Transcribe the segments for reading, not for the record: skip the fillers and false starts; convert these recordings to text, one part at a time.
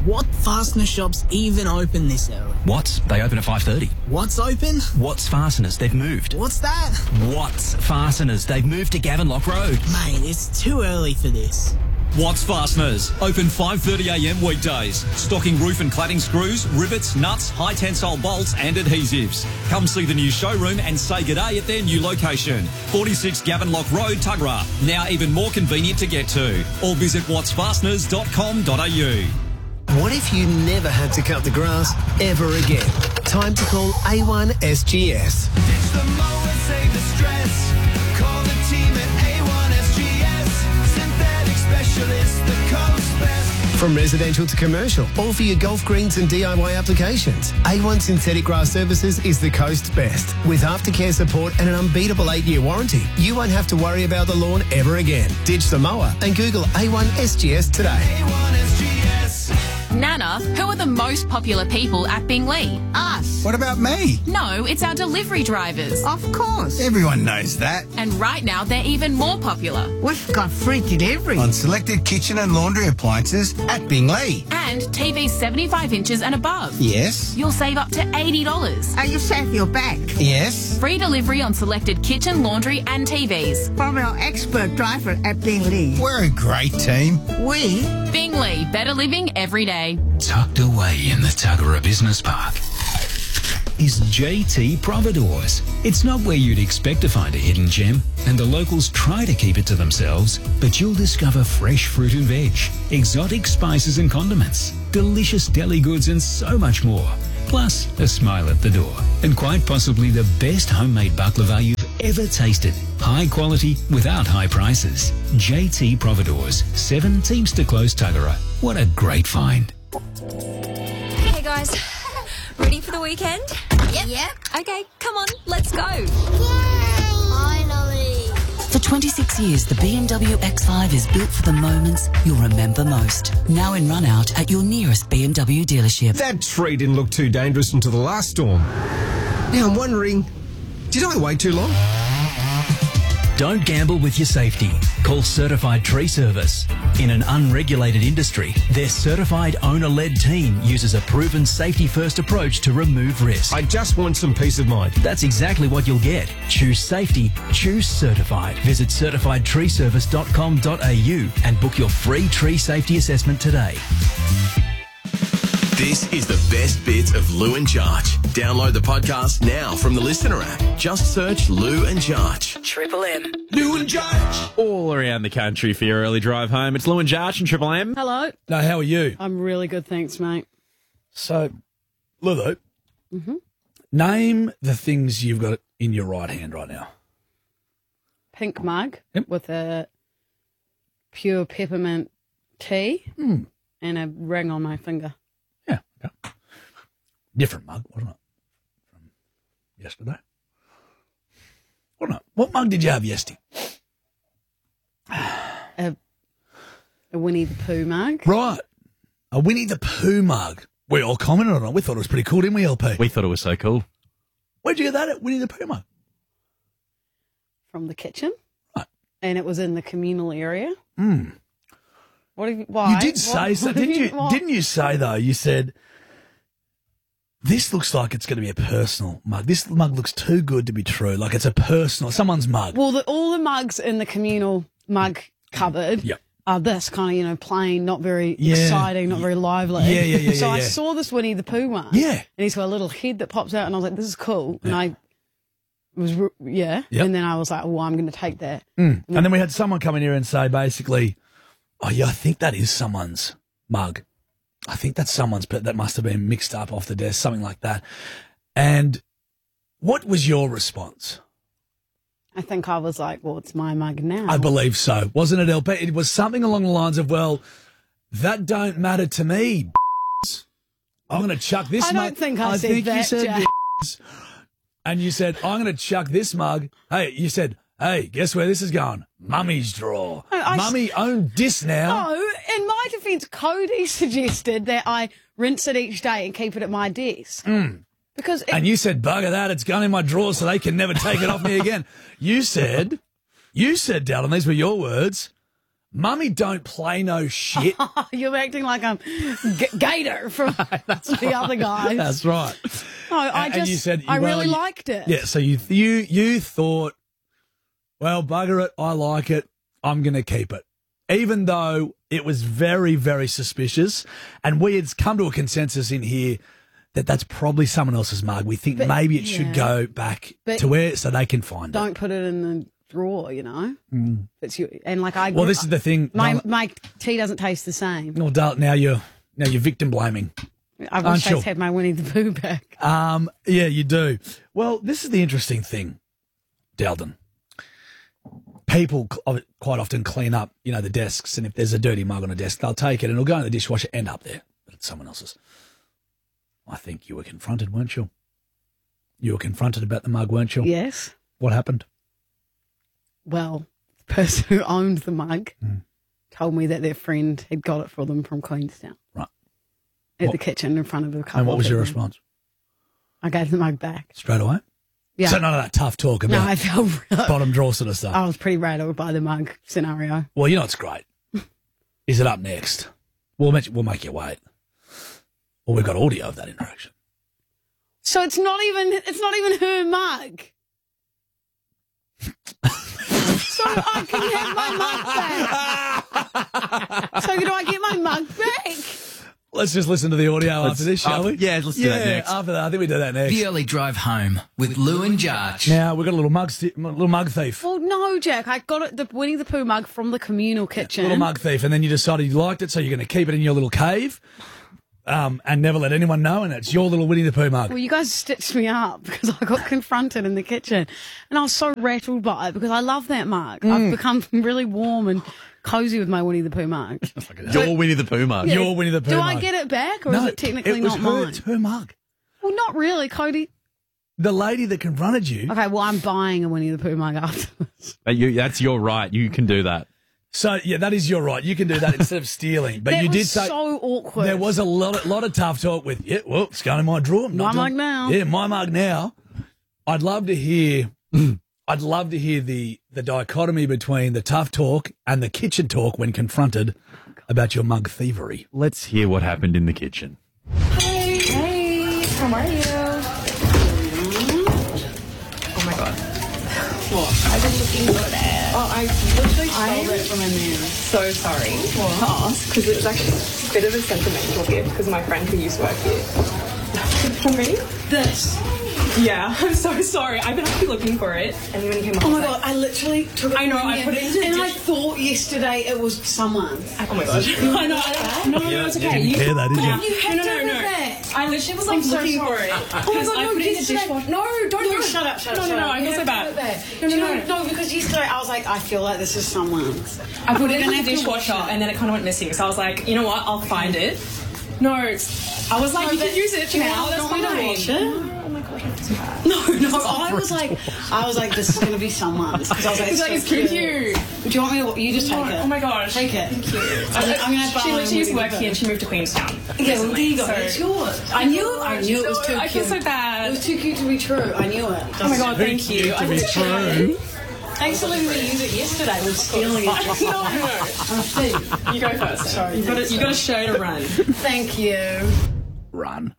What fastener shops even open this early? Watts, they open at 5:30. What's open? Watts Fasteners, they've moved. What's that? Watts Fasteners, they've moved to Gavenlock Road. Mate, it's too early for this. Watts Fasteners, open 5:30am weekdays. Stocking roof and cladding screws, rivets, nuts, high tensile bolts and adhesives. Come see the new showroom and say g'day at their new location. 46 Gavenlock Road, Tuggerah. Now even more convenient to get to. Or visit wattsfasteners.com.au. What if you never had to cut the grass ever again? Time to call A1 SGS. Ditch the mower, save the stress. Call the team at A1 SGS. Synthetic specialist, the coast best. From residential to commercial, all for your golf greens and DIY applications. A1 Synthetic Grass Services is the coast's best. With aftercare support and an unbeatable 8-year warranty, you won't have to worry about the lawn ever again. Ditch the mower and Google A1 SGS today. A1 SGS. Nana, who are the most popular people at Bingley? Us. What about me? No, it's our delivery drivers. Of course. Everyone knows that. And right now, they're even more popular. We've got free delivery on selected kitchen and laundry appliances at Bingley. And TVs 75 inches and above. Yes. You'll save up to $80. Are you safe your back? Yes. Free delivery on selected kitchen, laundry and TVs. From our expert driver at Bingley. We're a great team. We? Bingley, better living every day. Tucked away in the Tuggerah Business Park is JT Providores. It's not where you'd expect to find a hidden gem, and the locals try to keep it to themselves, but you'll discover fresh fruit and veg, exotic spices and condiments, delicious deli goods and so much more. Plus, a smile at the door, and quite possibly the best homemade baklava you've ever tasted. High quality without high prices. JT Providores, 7 Teamster Close, Tuggerah. What a great find. Hey guys, ready for the weekend? Yep. Okay, come on, let's go. Yay! Finally. For 26 years, the BMW X5 is built for the moments you'll remember most. Now in run out at your nearest BMW dealership. That tree didn't look too dangerous until the last storm. Now I'm wondering, did I wait too long? Don't gamble with your safety. Call Certified Tree Service. In an unregulated industry, their certified owner-led team uses a proven safety-first approach to remove risk. I just want some peace of mind. That's exactly what you'll get. Choose safety. Choose Certified. Visit certifiedtreeservice.com.au and book your free tree safety assessment today. This is the best bits of Lou and Jarch. Download the podcast now from the Listener app. Just search Lou and Jarch. Triple M. Lou and Jarch. All around the country for your early drive home. It's Lou and Jarch and Triple M. Hello. No, how are you? I'm really good, thanks, mate. So, Lulu, name the things you've got in your right hand right now. Pink mug with a pure peppermint tea and a ring on my finger. Yeah, okay. Different mug, wasn't it, from yesterday? What mug did you have yesterday? A Winnie the Pooh mug. Right. A Winnie the Pooh mug. We all commented on it. We thought it was pretty cool, didn't we, LP? We thought it was so cool. Where'd you get that at, Winnie the Pooh mug? From the kitchen. Right. And it was in the communal area. What have you, why? You did say so, didn't you? Didn't you say, though, you said, this looks like it's going to be a personal mug. This mug looks too good to be true. Like it's a personal, someone's mug. Well, all the mugs in the communal mug cupboard are this kind of, plain, not very exciting, not very lively. Yeah. So I saw this Winnie the Pooh one. Yeah. And he's got a little head that pops out, and I was like, this is cool. And I was, and then I was like, oh, I'm going to take that. And then we had someone come in here and say, basically, oh, yeah, I think that is someone's mug. I think that's someone's, but that must have been mixed up off the desk, something like that. And what was your response? I think I was like, well, it's my mug now. I believe so. Wasn't it, LP? It was something along the lines of, well, that don't matter to me. I'm going to chuck this mug. I don't think I said that, you said Jack. And you said, I'm going to chuck this mug. Hey, you said, hey, guess where this is going? Mummy's drawer. Mummy owned this now. No, in my defence, Cody suggested that I rinse it each day and keep it at my desk. Because and you said, bugger that, it's gone in my drawer so they can never take it off me again. You said, Dallin, these were your words, Mummy don't play no shit. You're acting like I'm Gator from the other guys. That's right. No, And you said, I well, really liked it. Yeah, so you thought, well, bugger it, I like it, I'm going to keep it. Even though it was very, very suspicious, and we had come to a consensus in here that that's probably someone else's mug. We think maybe it should go back to where so they can find it. Don't put it in the drawer, you know. It's you, and like Well, this is the thing. My tea doesn't taste the same. Well, now you're victim blaming. I wish I had my Winnie the Pooh back. Yeah, you do. Well, this is the interesting thing, Dalton. People quite often clean up, the desks, and if there's a dirty mug on a desk, they'll take it and it'll go in the dishwasher, end up there, but it's someone else's. I think you were confronted, weren't you? You were confronted about the mug, weren't you? Yes. What happened? Well, the person who owned the mug told me that their friend had got it for them from Queenstown. Right. At the kitchen in front of a couple. And what was your of them. response? I gave the mug back. Straight away? Yeah. So none of that tough talk about I felt bottom drawer sort of stuff. I was pretty rattled by the mug scenario. Well, it's great. Is it up next? We'll make you wait. Well, we've got audio of that interaction. So it's not even her mug. So I can have my mug back. So do I get my mug back? Let's just listen to the audio after this, shall we? Yeah, let's do that next. After that, I think we do that next. The early drive home with Lou and Jarch. Now, we've got a little mug thief. Well, no, Jack. I got the Winnie the Pooh mug from the communal kitchen. Little mug thief. And then you decided you liked it, so you're going to keep it in your little cave and never let anyone know, and it's your little Winnie the Pooh mug. Well, you guys stitched me up because I got confronted in the kitchen. And I was so rattled by it because I love that mug. I've become really warm and cozy with my Winnie the Pooh mug. Your Winnie the Pooh mug. Yeah. Your Winnie the Pooh Do mug. I get it back, or is it technically not mine? It's her mug. Well, not really, Cody. The lady that confronted you. Okay, well, I'm buying a Winnie the Pooh mug afterwards. That's your right. You can do that. So, yeah, that is your right. You can do that instead of stealing. But That you did was say so awkward. there was a lot of tough talk with, well, it's going in my drawer. My mug now. Yeah, my mug now. I'd love to hear the dichotomy between the tough talk and the kitchen talk when confronted about your mug thievery. Let's hear what happened in the kitchen. Hey, how are you? Oh my god. What? I've been looking for that. Oh, I literally stole it from a man. So sorry to ask, because it was actually a bit of a sentimental gift because my friend who used to work here. For me? This. Yeah, I'm so sorry. I've been actually looking for it, and when you came up, Oh my god, I literally took it. I know, from I you, put it into and the I dish. thought yesterday it was someone. Oh my god. I know. No, it's okay. You didn't care that, did you? You had No. to have it. I literally was like I'm so looking for sorry. it. Oh my god, I no, put it in the yesterday. dishwasher. No, don't shut up. No, I feel so bad. No, because yesterday I was like, I feel like this is someone's. I put it We're in gonna the have to wash dishwasher it. and then it kind of went missing. So I was like, you know what? I'll find it. No, I was like, you can use it now. That's want me to fine. wash it? Oh my god, I'm so bad. No, I was like, this is going to be someone's. Because I was like, It's like, it's cute. Do you want me to? You just take it. Oh my gosh. Take it. Thank you. I'm going to She literally used to work here and she moved to Queenstown. Yeah, well, there you go. So- It's yours. I knew it was too cute. I feel so bad. It was too cute to be true. I knew it. Oh my god, thank you. To be true. Thanks for letting me use it yesterday. We're stealing it. No. I'm a thief. You go first. Sorry. You got a show to run. Thank you. Run.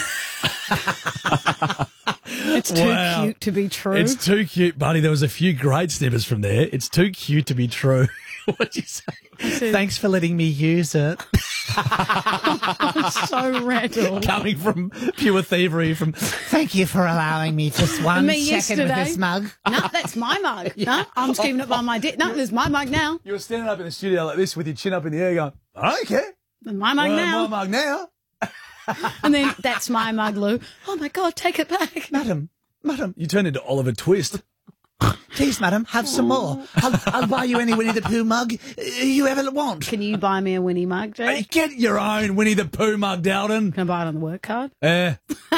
It's too cute to be true. It's too cute, buddy. There was a few great snippets from there. It's too cute to be true. What'd you say? Thanks for letting me use it. I'm so rattled. Coming from pure thievery from... Thank you for allowing me just 1 Me second with yesterday. this mug. No, that's my mug. No, I'm just keeping it by my dick. No, there's my mug now. You were standing up in the studio like this with your chin up in the air going, I don't care. My mug now. My mug now. And then that's my mug, Lou. Oh my God, take it back. Madam. You turned into Oliver Twist. Please, madam, have some more. I'll buy you any Winnie the Pooh mug you ever want. Can you buy me a Winnie mug, Jake? Hey, get your own Winnie the Pooh mug, Dalton. Can I buy it on the work card? That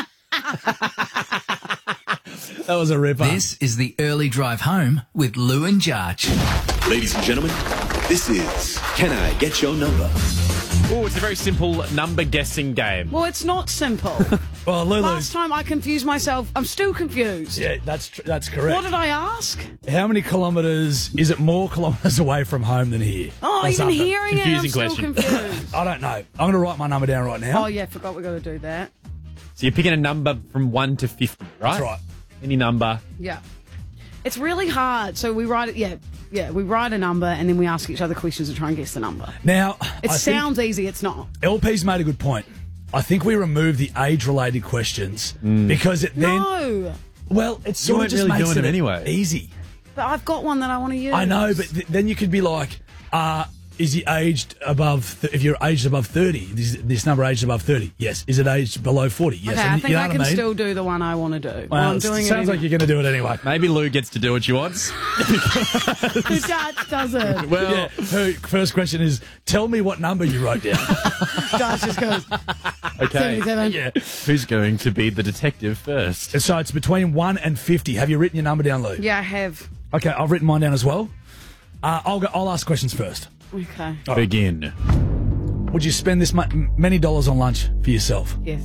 was a ripper. This is the early drive home with Lou and Jarch. Ladies and gentlemen, this is Can I Get Your Number? Oh, it's a very simple number guessing game. Well, it's not simple. Well, Lulu. Last time I confused myself. I'm still confused. Yeah, that's correct. What did I ask? How many kilometres, is it more kilometres away from home than here? Oh, Or even something? hearing it, I'm still confused. I don't know. I'm going to write my number down right now. Oh, yeah, forgot we got to do that. So you're picking a number from 1 to 50, right? That's right. Any number. Yeah. It's really hard. So we write it, we write a number and then we ask each other questions to try and guess the number. Now, It I sounds easy, it's not. think LP's made a good point. I think we remove the age-related questions because it then... No. Well, it's You sort weren't of just really makes doing it it anyway. easy. But I've got one that I want to use. I know, but then you could be like, is he aged above... if you're aged above 30, this number aged above 30, yes. Is it aged below 40? Yes. Okay, And I think you know I what can mean? still do the one I want to do. Well, I'm it doing sounds it like you're going to do it anyway. Maybe Lou gets to do what she wants. The judge doesn't. Well, yeah, her first question is, tell me what number you wrote down. Judge just goes, Okay. 77. Yeah. Who's going to be the detective first? So it's between 1 and 50. Have you written your number down, Lou? Yeah, I have. Okay, I've written mine down as well. I'll ask questions first. Okay. All right. Begin. Would you spend this many dollars on lunch for yourself? Yes.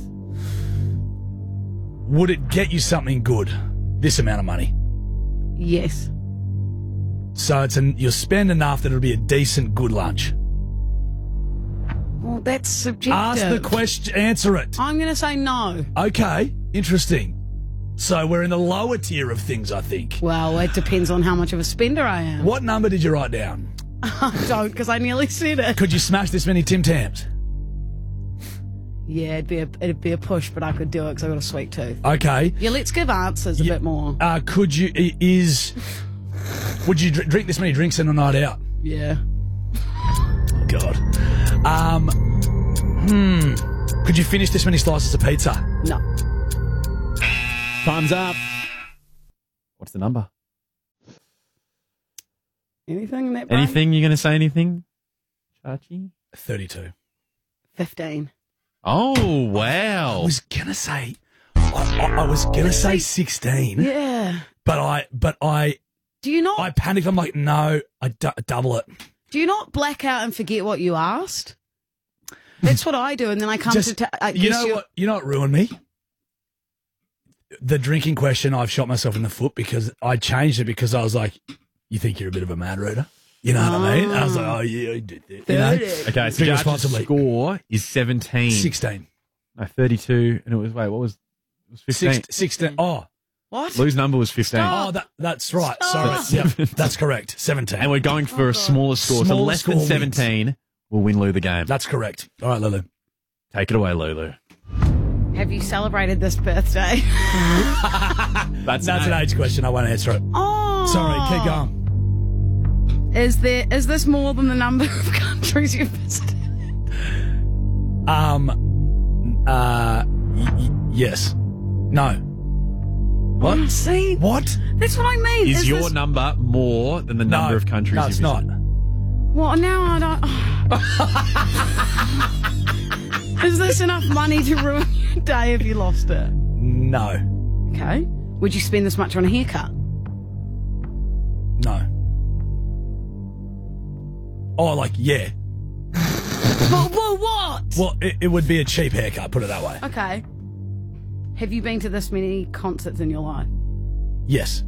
Would it get you something good? This amount of money. Yes. So you'll spend enough that it'll be a decent, good lunch. Well, that's subjective. Ask the question. Answer it. I'm going to say no. Okay. Interesting. So we're in the lower tier of things, I think. Well, it depends on how much of a spender I am. What number did you write down? I don't, because I nearly said it. Could you smash this many Tim Tams? Yeah, it'd be a push, but I could do it because I got a sweet tooth. Okay. Yeah, let's give answers a bit more. Would you drink this many drinks in a night out? Yeah. Oh, God. Could you finish this many slices of pizza? No. Time's up. What's the number? Anything in that brain? Anything? You going to say anything, Chachi? 32. 15. Oh, wow. I was gonna say, I was gonna say 16. Yeah. But I. Do you not? I panicked. I'm like, no, I double it. Do you not black out and forget what you asked? That's what I do, and then I come Just, to. you know what? You know what ruined me? The drinking question. I've shot myself in the foot because I changed it because I was like, you think you're a bit of a mad reader? You know what I mean? And I was like, oh yeah, I did that. You know? Okay, so Drink Jarch's responsibly. score is 17. 16. No, 32. And it was, what was it? Was 15. 16. Oh. What? Lou's number was 15. Oh, that's right. Sorry. Yep, that's correct. 17. And we're going for a smaller score. So Smaller less score than wins. 17 will win Lou the game. That's correct. All right, Lulu. Take it away, Lulu. Have you celebrated this birthday? That's an age question. I won't answer it. Oh. Sorry, keep going. Is this more than the number of countries you've visited? Yes. No. What? Oh, see? What? That's what I mean. Is your this... number more than the number of countries No, you've it's not. visited? Well, now I don't... Is this enough money to ruin your day if you lost it? No. Okay. Would you spend this much on a haircut? No. Oh, like, yeah. Well, what? Well, it would be a cheap haircut, put it that way. Okay. Have you been to this many concerts in your life? Yes.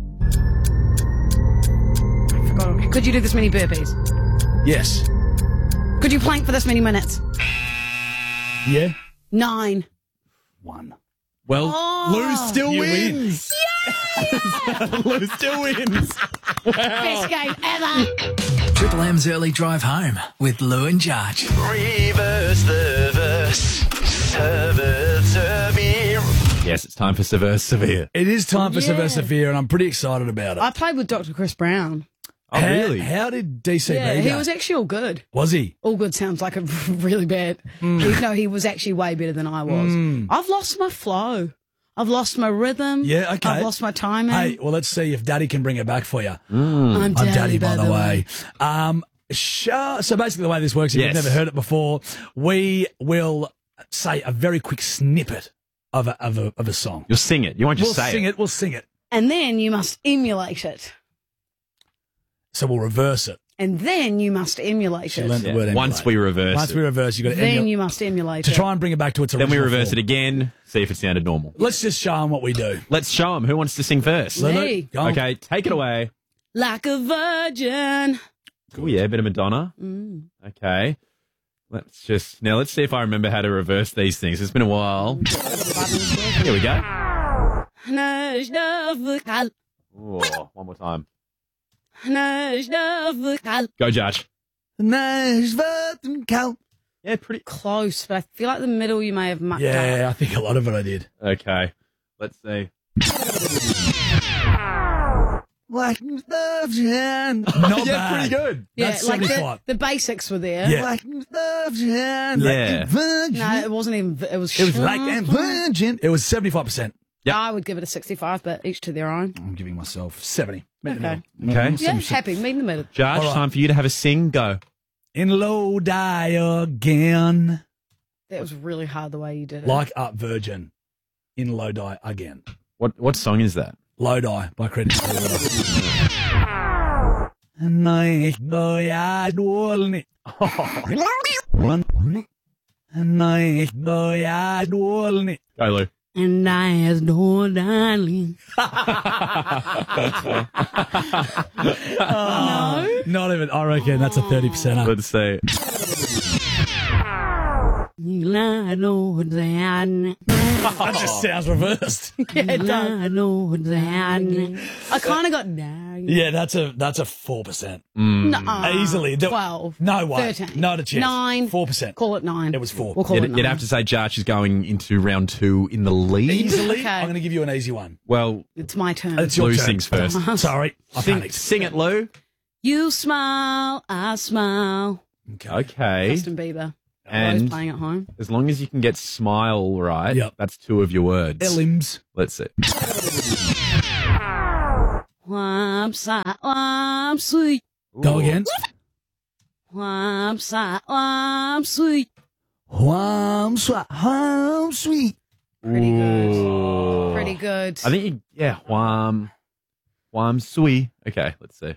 I forgot. Could you do this many burpees? Yes. Could you plank for this many minutes? Yeah. 9. 1. Well, Oh. Lou still You wins. Lou still wins. Wow. Best game ever. Triple M's early drive home with Lou and Jarch. Reverse the verse. Severe. Yes, it's time for Severe Severe. It is time for Yeah. Severe, and I'm pretty excited about it. I played with Dr. Chris Brown. Oh, really? How did DCB Yeah, go? he was actually all good. Was he? All good sounds like a really bad. No, he was actually way better than I was. I've lost my flow. I've lost my rhythm. Yeah, okay. I've lost my timing. Hey, well, let's see if Daddy can bring it back for you. I'm Daddy, by the way. So basically the way this works, if Yes. you've never heard it before, we will say a very quick snippet of a song. You'll sing it. You won't just We'll say sing it. it. We'll sing it. And then you must emulate it. So we'll reverse it. And then you must emulate She it. learned the word emulate. Once we reverse Once it. we reverse, you got to Then you must emulate to it. try and bring it back to its Then original we reverse form. it again, see if it sounded normal. Let's just show them what we do. Let's show them. Who wants to sing first? Me. Go on. Okay, take it away. Like a virgin. Oh, yeah, a bit of Madonna. Mm. Okay. Let's see if I remember how to reverse these things. It's been a while. Here we go. Oh, one more time. Go, Judge. Yeah, pretty close, but I feel like the middle you may have mucked Yeah, up. I think a lot of it I did. Okay. Let's see. Like virgin. Not Yeah, bad. pretty good. Yeah, That's like 75. the basics were there. Yeah. Like virgin. Yeah. Virgin. No, it wasn't even. It was. It was like that virgin. It was 75%. Yep. I would give it a 65, but each to their own. I'm giving myself 70. Meet in the Okay. middle. Okay. Yeah, happy. Meet in the middle. Judge, All right. time for you to have a sing. Go. In Lodi again. That was really hard the way you did it. Like up virgin. In Lodi again. What song is that? Lodi by Credit Clearwater. And I go ya dolny. And I go ya dolny. Go, Lou. And I has no darling. No? Not even. I reckon that's a 30%. Let's see. That just sounds reversed. Yeah, it does. I kind of got Yeah, that's a 4%. No, Easily. 12. No way. 13. Not a chance. 9. 4%. Call it 9. It was 4. We'll call it 9. You'd have to say Judge is going into round 2 in the lead. Easily. Okay. I'm going to give you an easy one. Well, It's my turn. It's your Lou turn. sings first. Sorry. I panicked. Sing it, Lou. You smile, I smile. Okay. Justin Bieber. Always And playing at home. as long as you can get smile right, Yep. that's 2 of your words. Elims. Let's see. I'm sweet. Go again. I'm sweet. I'm sweet. Pretty good. Ooh. Pretty good. I think Wham sweet. Okay, let's see.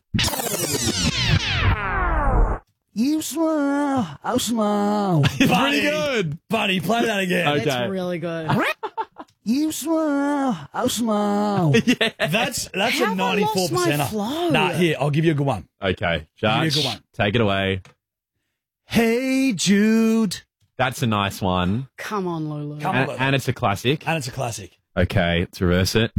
You smile, I smile. Pretty good. Buddy, play that again. Okay. That's really good. You smile, I smile. That's How a have I lost my 94%. flow? Nah, here, I'll give you a good one. Okay, Give me a Judge, good one. take it away. Hey, Jude. That's a nice one. Come on, Lulu. Come on, Lulu. And it's a classic. And it's a classic. Okay, let's reverse it.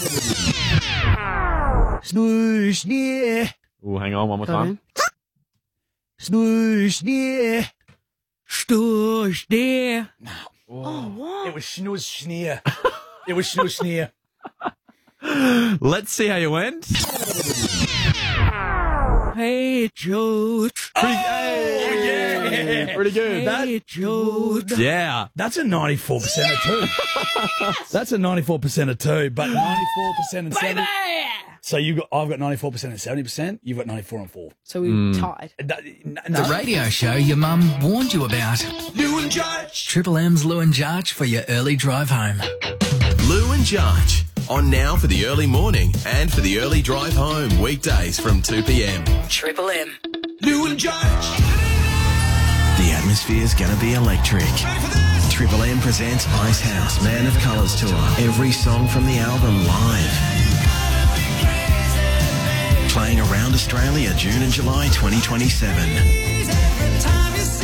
Snoosh, yeah. Oh, hang on, one more time. Snoosh, yeah. Stush there. Oh, what? It was schneer. It was schneer. Let's see how you went. Hey, Jude. Yeah. Pretty good. Hey, Jude. Yeah. That's a 94% of 2. That's a 94% of 2, but 94% and 70. So I've got 94% and 70%. You've got 94 and 4. So we tied. The radio show your mum warned you about. Lou and Judge. Triple M's Lou and Jarch for your early drive home. Lou and Jarch. On now for the early morning and for the early drive home. Weekdays from 2 p.m. Triple M. Lou and Judge. The atmosphere's gonna be electric. Triple M presents Ice House Man of Colours Tour. Every song from the album live. Playing around Australia June and July 2027.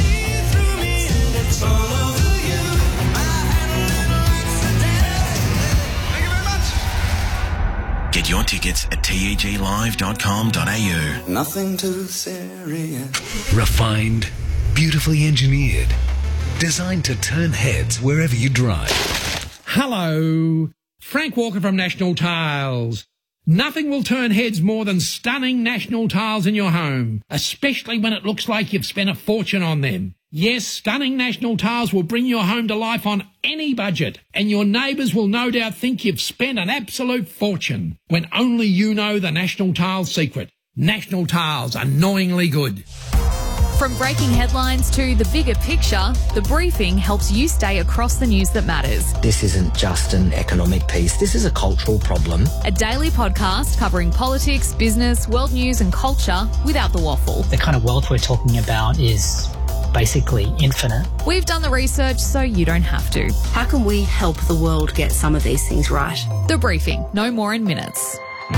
Get your tickets at teglive.com.au. Nothing too serious. Refined, beautifully engineered, designed to turn heads wherever you drive. Hello, Frank Walker from National Tiles. Nothing will turn heads more than stunning National Tiles in your home, especially when it looks like you've spent a fortune on them. Yes, stunning National Tiles will bring your home to life on any budget, and your neighbours will no doubt think you've spent an absolute fortune, when only you know the National Tiles secret. National Tiles, annoyingly good. From breaking headlines to the bigger picture, The Briefing helps you stay across the news that matters. This isn't just an economic piece, this is a cultural problem. A daily podcast covering politics, business, world news and culture without the waffle. The kind of wealth we're talking about is basically infinite. We've done the research so you don't have to. How can we help the world get some of these things right? The Briefing, no more in minutes.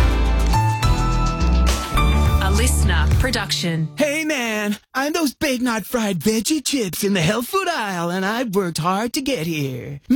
A listener production. Hey man, I'm those Big Knot fried veggie chips in the health food aisle and I've worked hard to get here.